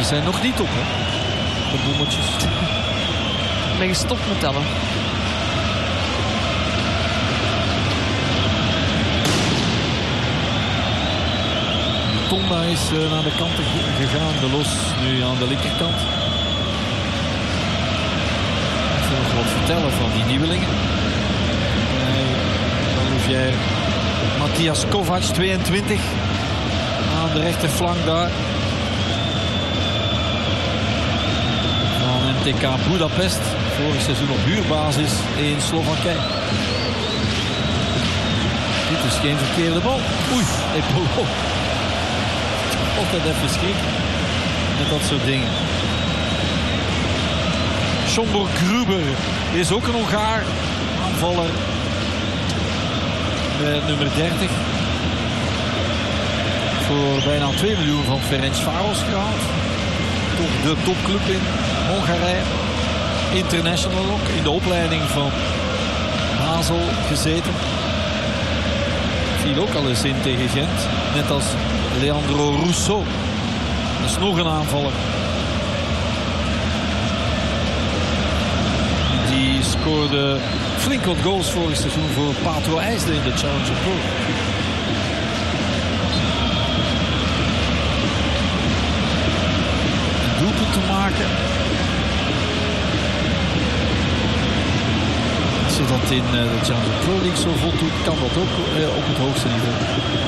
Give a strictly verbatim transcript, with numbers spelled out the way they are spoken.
puntjes zijn nog niet op, hè? De bommetjes. Ik ben gestopt met tellen. Tonda is uh, naar de kant gegaan. De Los nu aan de linkerkant. Ik wil nog wat vertellen van die nieuwelingen. Louvière. Matthias Kovac, tweeëntwintig. Aan de rechterflank daar. Van M T K Budapest. Vorig seizoen op huurbasis in Slowakije. Dit is geen verkeerde bal. Oei, Epolo. Altijd even schrikken met dat soort dingen. Sombor Gruber is ook een Hongaar. Aanvaller met nummer dertig. Voor bijna twee miljoen van Ferencváros gehaald. Toch de topclub in Hongarije. International ook. In de opleiding van Basel gezeten. Viel ook al eens in tegen Gent. Net als Leandro Rousseau. Dat is nog een aanvaller. Die scoorde flink wat goals vorig seizoen voor Pato IJsden in de Challenger Pro. Een doelpunt te maken. Als je dat in de Challenger Pro League zo vlot doet, kan dat ook op het hoogste niveau.